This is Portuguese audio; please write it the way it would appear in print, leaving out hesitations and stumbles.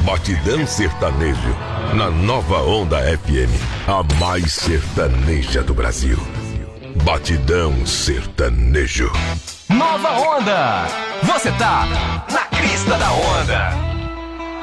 Batidão Sertanejo, na Nova Onda FM, a mais sertaneja do Brasil. Batidão Sertanejo. Nova Onda. Você tá na crista da onda.